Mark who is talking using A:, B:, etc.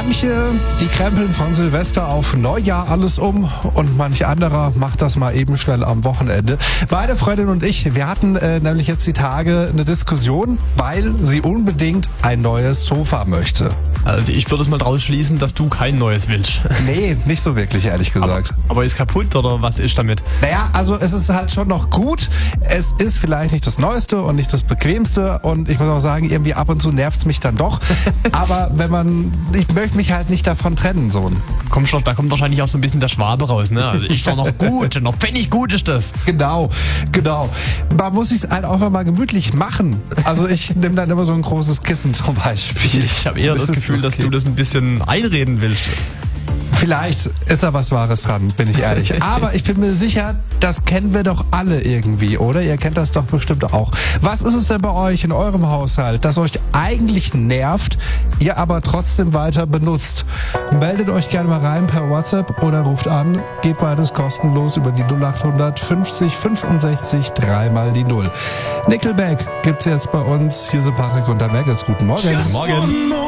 A: Manche, die krempeln von Silvester auf Neujahr alles um und manch anderer macht das mal eben schnell am Wochenende. Meine Freundin und ich, wir hatten nämlich jetzt die Tage eine Diskussion, weil sie unbedingt ein neues Sofa möchte.
B: Also ich würde es mal draus schließen, dass du kein neues willst.
A: Nee, nicht so wirklich, ehrlich gesagt.
B: Aber ist kaputt oder was ist damit?
A: Naja, also es ist halt schon noch gut. Es ist vielleicht nicht das Neueste und nicht das Bequemste und ich muss auch sagen, irgendwie ab und zu nervt's mich dann doch. Aber ich möchte mich halt nicht davon trennen, so.
B: Da kommt wahrscheinlich auch so ein bisschen der Schwabe raus, ne? Also ist doch noch gut, noch pfennig gut ist das.
A: Genau. Man muss sich halt auch mal gemütlich machen. Also ich nehme dann immer so ein großes Kissen zum Beispiel.
B: Ich habe eher das Gefühl, dass du das ein bisschen einreden willst.
A: Vielleicht ist da was Wahres dran, bin ich ehrlich. Aber ich bin mir sicher, das kennen wir doch alle irgendwie, oder? Ihr kennt das doch bestimmt auch. Was ist es denn bei euch in eurem Haushalt, das euch eigentlich nervt, ihr aber trotzdem weiter benutzt? Meldet euch gerne mal rein per WhatsApp oder ruft an. Geht beides kostenlos über die 0800 50 65 3 mal die 0. Nickelback gibt's jetzt bei uns. Hier sind Patrick und der Maggis. Guten Morgen.
B: Morgen.